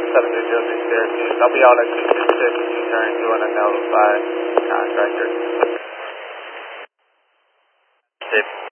Syracuse. I'll be out at 266 U-turn. You want to notify contractor.